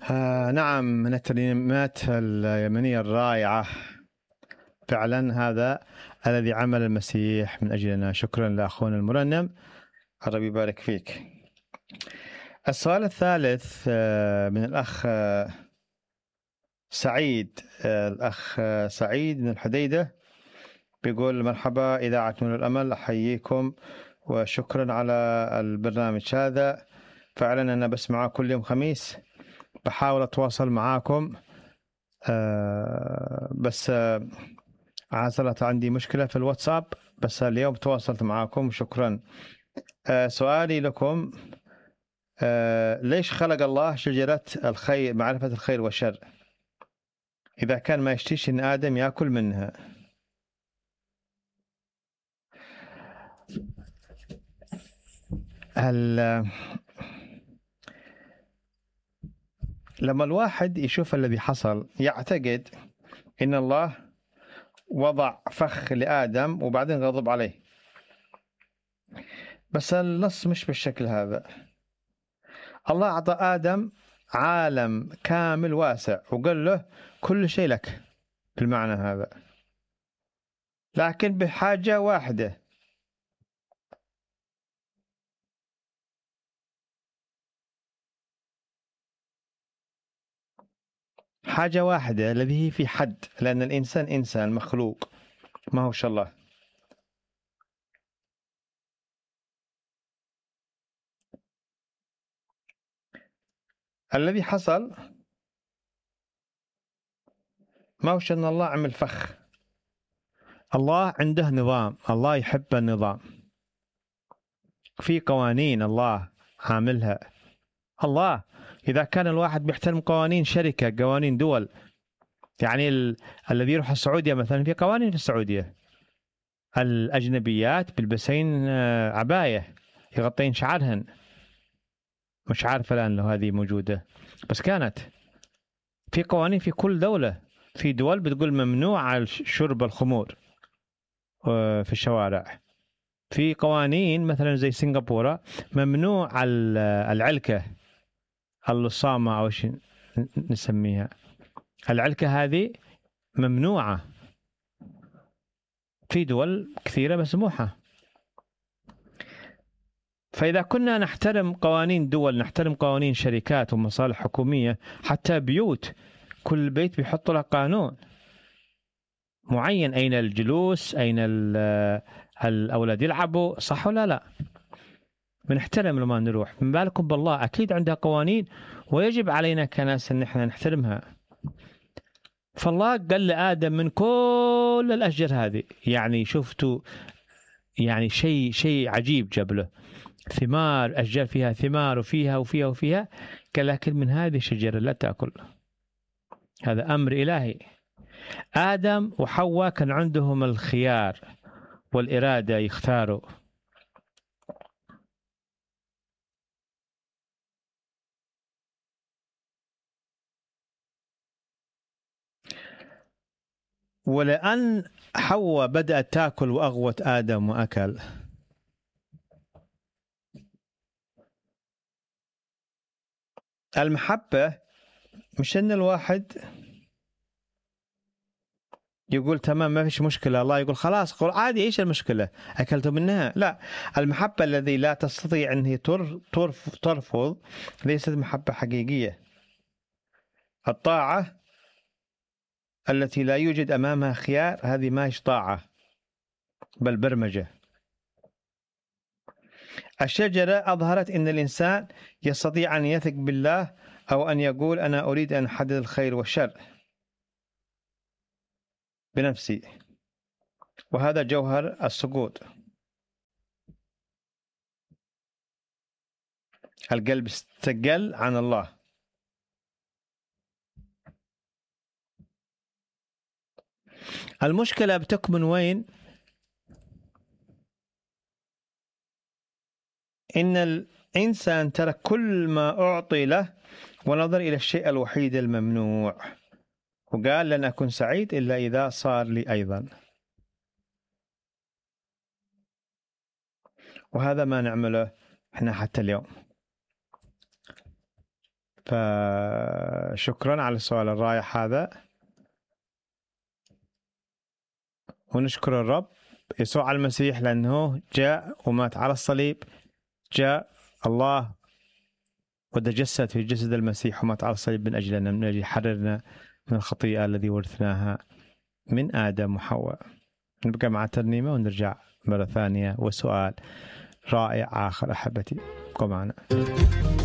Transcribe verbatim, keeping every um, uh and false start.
آه نعم، من الترنيمات اليمنية الرائعة فعلا. هذا الذي عمل المسيح من أجلنا. شكرا لأخونا المرنم، الرب يبارك فيك. السؤال الثالث آه من الأخ آه سعيد آه الأخ آه سعيد من الحديدة، بيقول: مرحبا إذاعة نور الأمل، أحييكم وشكرا على البرنامج هذا. فعلا أنا بسمعه كل يوم خميس، بحاول أتواصل معاكم آه بس آه حصلت عندي مشكلة في الواتساب، بس اليوم تواصلت معاكم. شكرا. آه سؤالي لكم: آه ليش خلق الله شجرة الخير، معرفة الخير والشر، إذا كان ما يشتيش إن آدم يأكل منها؟ هل لما الواحد يشوف الذي حصل يعتقد إن الله وضع فخ لآدم وبعدين غضب عليه، بس النص مش بالشكل هذا. الله أعطى آدم عالم كامل واسع وقال له كل شيء لك بالمعنى هذا، لكن بحاجة واحدة: حاجة واحدة الذي هي في حد، لأن الإنسان إنسان مخلوق ما هوش الله. الذي حصل ما هوش أن الله عمل فخ. الله عنده نظام، الله يحب النظام، في قوانين الله عاملها. الله إذا كان الواحد بيحترم قوانين شركة، قوانين دول، يعني ال... الذي يروح السعودية مثلا في قوانين في السعودية، الأجنبيات بيلبسين عباية يغطين شعرهن. مش عارف الآن لو هذه موجودة، بس كانت في قوانين في كل دولة. في دول بتقول ممنوع شرب الخمور في الشوارع. في قوانين مثلا زي سنغافورة ممنوع العلكة، اللصامة أو شيء نسميها، العلكة هذه ممنوعة. في دول كثيرة مسموحة. فإذا كنا نحترم قوانين دول، نحترم قوانين شركات ومصالح حكومية، حتى بيوت كل بيت بيحط له قانون معين، أين الجلوس، أين الأولاد يلعبوا، صح ولا لا؟ بنحترم لما نروح، من بالكم بالله أكيد عندها قوانين ويجب علينا كناس أن احنا نحترمها. فالله قال لآدم من كل الأشجار هذه، يعني شفتوا يعني شيء شيء عجيب، جاب له ثمار، أشجار فيها ثمار وفيها وفيها وفيها، قال لكن من هذه الشجرة لا تأكل. هذا أمر إلهي. آدم وحواء كان عندهم الخيار والإرادة يختاروا. ولأن حواء بدأت تأكل وأغوت آدم وأكل، المحبة مش أن الواحد يقول تمام ما فيش مشكلة، الله يقول خلاص قول عادي، إيش المشكلة أكلت منها. لا، المحبة الذي لا تستطيع أن هي ترفض ليست محبة حقيقية. الطاعة التي لا يوجد أمامها خيار هذه ما هي طاعة بل برمجة. الشجرة أظهرت أن الإنسان يستطيع أن يثق بالله أو أن يقول أنا أريد أن أحدد الخير والشر بنفسي، وهذا جوهر السقوط. القلب استقل عن الله. المشكلة بتكمن وين؟ إن الإنسان ترك كل ما أعطي له ونظر إلى الشيء الوحيد الممنوع، وقال لن أكون سعيد إلا إذا صار لي أيضا. وهذا ما نعمله إحنا حتى اليوم. فشكرا على السؤال الرائع هذا، ونشكر الرب يسوع المسيح لأنه جاء ومات على الصليب. جاء الله وتجسد في جسد المسيح ومات على الصليب من أجلنا، من أجل يحررنا من الخطيئة الذي ورثناها من آدم وحواء. نبقى مع ترنيمة ونرجع مرة ثانية وسؤال رائع آخر. أحبتي ابقوا معنا.